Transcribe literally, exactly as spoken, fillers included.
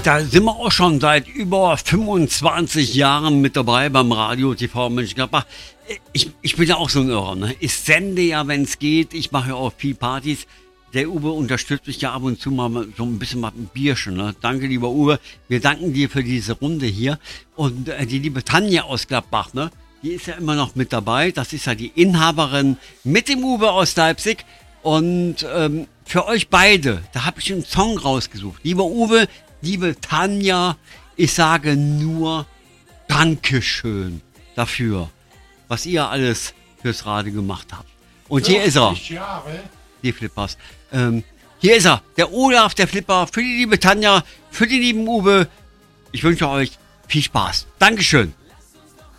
da sind wir auch schon seit über fünfundzwanzig Jahren mit dabei beim Radio T V Mönchengladbach. Ich, ich bin ja auch so ein Irrer, ne? Ich sende ja, wenn es geht. Ich mache ja auch viel Partys. Der Uwe unterstützt mich ja ab und zu mal so ein bisschen mit einem Bierchen. Ne? Danke, lieber Uwe. Wir danken dir für diese Runde hier. Und äh, die liebe Tanja aus Gladbach, ne? Die ist ja immer noch mit dabei. Das ist ja die Inhaberin mit dem Uwe aus Leipzig. Und ähm, für euch beide, da habe ich einen Song rausgesucht. Lieber Uwe, liebe Tanja, ich sage nur Dankeschön dafür, was ihr alles fürs Radio gemacht habt. Und hier ist er. Jahre. Die Flippers. Ähm, hier ist er, der Olaf, der Flipper, für die liebe Tanja, für den lieben Uwe. Ich wünsche euch viel Spaß. Dankeschön.